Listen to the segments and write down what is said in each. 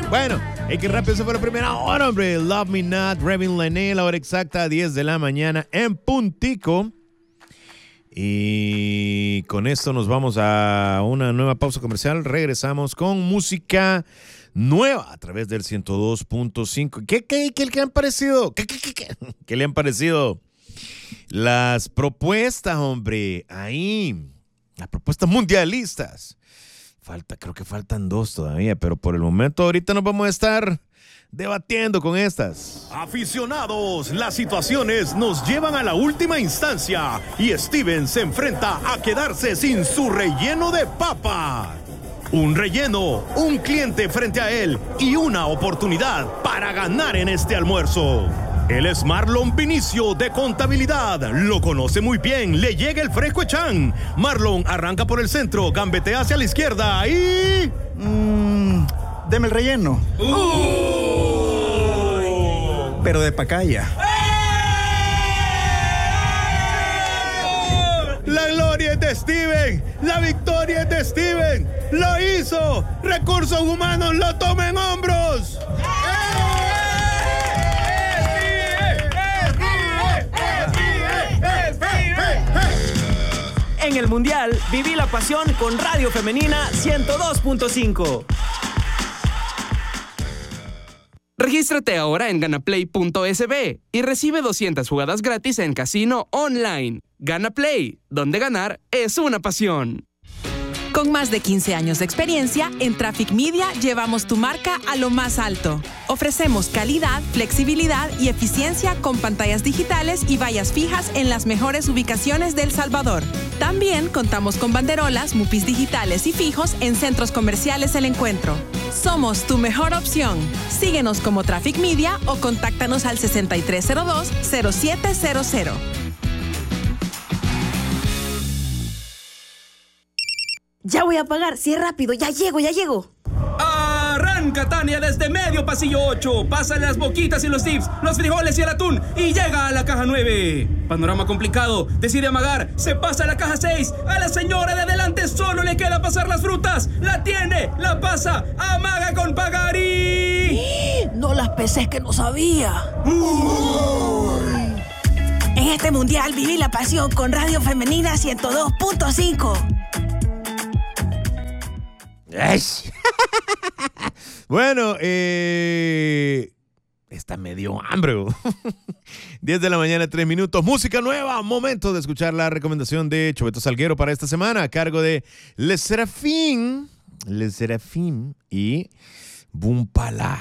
Bueno, qué rápido se fue la primera hora, hombre. Love Me Not, Revin Lane, la hora exacta, 10 de la mañana en puntico. Y con esto nos vamos a una nueva pausa comercial. Regresamos con música nueva a través del 102.5. ¿Qué le han parecido? ¿Qué le han parecido las propuestas, hombre? Ahí, las propuestas mundialistas. Creo que faltan 2 todavía, pero por el momento ahorita nos vamos a estar debatiendo con estas. Aficionados, las situaciones nos llevan a la última instancia y Steven se enfrenta a quedarse sin su relleno de papa. Un relleno, un cliente frente a él y una oportunidad para ganar en este almuerzo. Él es Marlon Vinicio de Contabilidad. Lo conoce muy bien. Le llega el fresco Echan. Marlon arranca por el centro, gambetea hacia la izquierda y... deme el relleno. Pero de pacaya. La gloria es de Steven. La victoria es de Steven. Lo hizo. Recursos humanos lo toma en hombros. En el Mundial, viví la pasión con Radio Femenina 102.5. Regístrate ahora en ganaplay.sb y recibe 200 jugadas gratis en casino online. Gana Play, donde ganar es una pasión. Con más de 15 años de experiencia, en Traffic Media llevamos tu marca a lo más alto. Ofrecemos calidad, flexibilidad y eficiencia con pantallas digitales y vallas fijas en las mejores ubicaciones de El Salvador. También contamos con banderolas, mupis digitales y fijos en centros comerciales El Encuentro. Somos tu mejor opción. Síguenos como Traffic Media o contáctanos al 6302-0700. Ya voy a pagar, sí, rápido, ya llego. Arranca, Tania, desde medio pasillo 8. Pasa las boquitas y los dips, los frijoles y el atún y llega a la caja 9. Panorama complicado, decide amagar, se pasa a la caja 6. A la señora de adelante solo le queda pasar las frutas. La tiene, la pasa, amaga con pagar y... No las pesé, que no sabía. En este mundial viví la pasión con Radio Femenina 102.5. Bueno, está medio hambre. 10 de la mañana, 3 minutos. Música nueva. Momento de escuchar la recomendación de Choveto Salguero para esta semana a cargo de Les Serafín y Bumpala.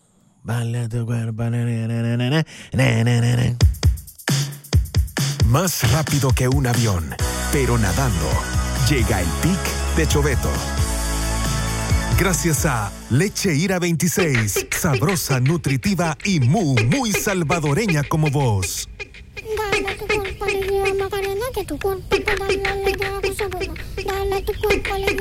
Más rápido que un avión, pero nadando. Llega el pic de Choveto. Gracias a Leche Ira 26, sabrosa, nutritiva y muy salvadoreña como vos. Dale tu cuerpo alegría, Macarena, que tu cuerpo para darle alegría a tu sabor. Dale tu cuerpo alegría.